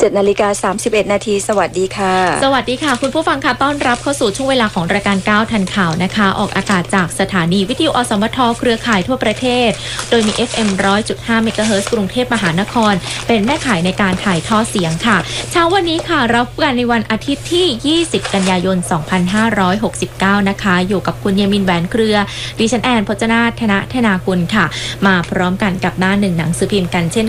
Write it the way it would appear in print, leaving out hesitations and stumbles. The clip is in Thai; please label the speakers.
Speaker 1: 7:31 นาทีสวัสดีค่ะ
Speaker 2: สวัสดีค่ะคุณผู้ฟังค่ะต้อนรับเข้าสู่ช่วงเวลาของรายการ9ทันข่าวนะคะออกอากาศจากสถานีวิทยุอสมทเครือข่ายทั่วประเทศโดยมี FM 100.5 เมกะเฮิรตซ์กรุงเทพมหานครเป็นแม่ข่ายในการถ่ายทอดเสียงค่ะเช้าวันนี้ค่ะรับกันในวันอาทิตย์ที่20กันยายน2569นะคะอยู่กับคุณเยมินแหวนเครือดิฉันแอนพจนาธนากุลค่ะมาพร้อมกันกับหน้าหนึ่งหนังสือพิมพ์กันเช่น